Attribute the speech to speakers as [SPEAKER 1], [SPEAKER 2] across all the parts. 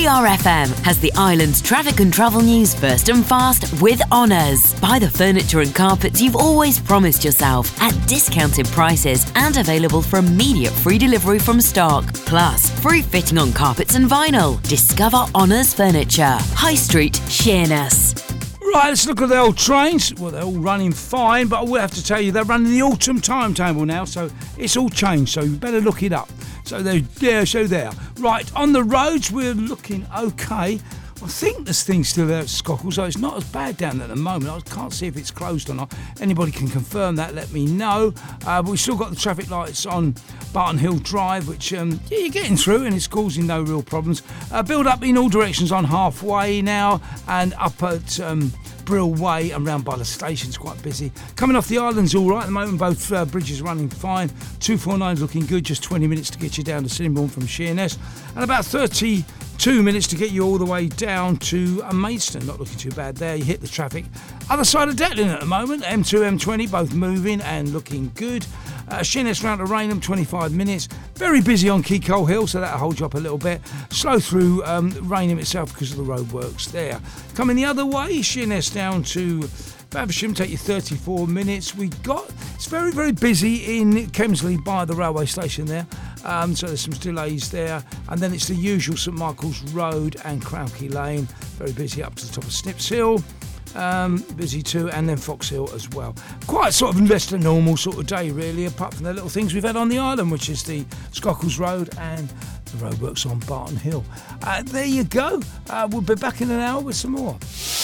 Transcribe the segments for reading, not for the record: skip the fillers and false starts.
[SPEAKER 1] BRFM has the island's traffic and travel news first and fast with Honours. Buy the furniture and carpets you've always promised yourself at discounted prices and available for immediate free delivery from stock. Plus, free fitting on carpets and vinyl. Discover Honours Furniture. High Street, Sheerness.
[SPEAKER 2] Right, let's look at the old trains. Well, they're all running fine, but I will have to tell you they're running the autumn timetable now, so it's all changed, so you better look it up. So there. Right, on the roads, we're looking okay. I think this thing's still there at Scockle, so it's not as bad down there at the moment. I can't see if it's closed or not. Anybody can confirm that, let me know. But we've still got the traffic lights on Barton Hill Drive, which, you're getting through and it's causing no real problems. Build up in all directions on Halfway now and up at Brill Way and round by the station's quite busy. Coming off the island's all right at the moment, both bridges running fine. 249's looking good, just 20 minutes to get you down to Sittingbourne from Sheerness, and about 32 minutes to get you all the way down to Maidstone. Not looking too bad there. You hit the traffic other side of Detling at the moment. M2, M20 both moving and looking good. Sheerness round to Rainham, 25 minutes. Very busy on Keycole Hill, so that'll hold you up a little bit. Slow through Rainham itself because of the roadworks there. Coming the other way, Sheerness down to Faversham, take you 34 minutes. It's very, very busy in Kemsley by the railway station there. So there's some delays there. And then it's the usual St Michael's Road and Crowkey Lane. Very busy up to the top of Snips Hill. Busy too, and then Fox Hill as well. Quite sort of less than normal sort of day really, apart from the little things we've had on the island, which is the Scockles Road and the roadworks on Barton Hill. There you go. We'll be back in an hour with some more.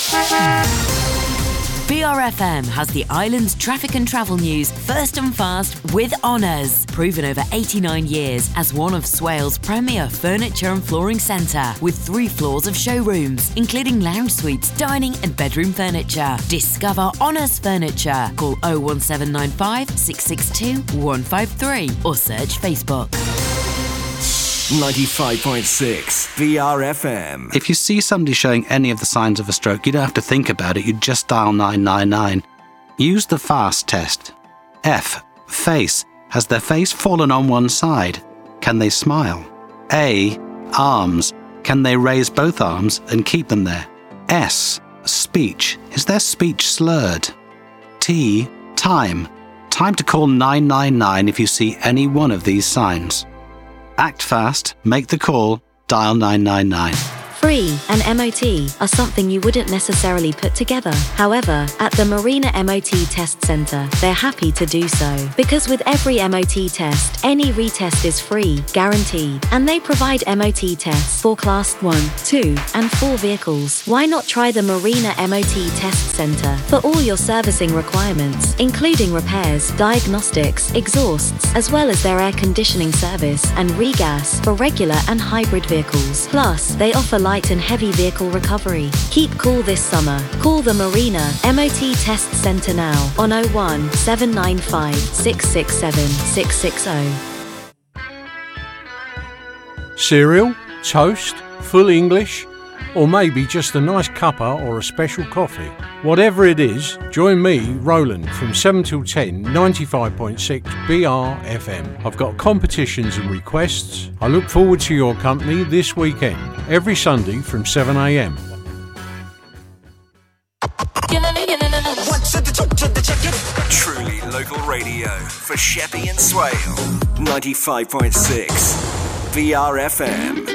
[SPEAKER 1] BRFM has the island's traffic and travel news first and fast with Honours. Proven over 89 years as one of Swale's premier furniture and flooring centre, with 3 floors of showrooms, including lounge suites, dining and bedroom furniture. Discover Honours Furniture. Call 01795 662 153 or search Facebook.
[SPEAKER 3] 95.6 BRFM.
[SPEAKER 4] If you see somebody showing any of the signs of a stroke, you don't have to think about it, you just dial 999. Use the FAST test. F. Face. Has their face fallen on one side? Can they smile? A. Arms. Can they raise both arms and keep them there? S. Speech. Is their speech slurred? T. Time. Time to call 999 if you see any one of these signs. Act fast, make the call, dial 999.
[SPEAKER 5] Free and MOT are something you wouldn't necessarily put together. However, at the Marina MOT Test Centre, they're happy to do so. Because with every MOT test, any retest is free, guaranteed. And they provide MOT tests for Class 1, 2 and 4 vehicles. Why not try the Marina MOT Test Centre for all your servicing requirements, including repairs, diagnostics, exhausts, as well as their air conditioning service and regas for regular and hybrid vehicles. Plus, they offer light and heavy vehicle recovery. Keep cool this summer. Call the Marina MOT Test Centre now on 01 795 667 660.
[SPEAKER 6] Cereal, toast, full English, or maybe just a nice cuppa or a special coffee. Whatever it is, join me, Roland, from 7 till 10, 95.6 BRFM. I've got competitions and requests. I look forward to your company this weekend, every Sunday from 7 a.m.
[SPEAKER 3] Truly local radio for Sheppey and Swale. 95.6 BRFM.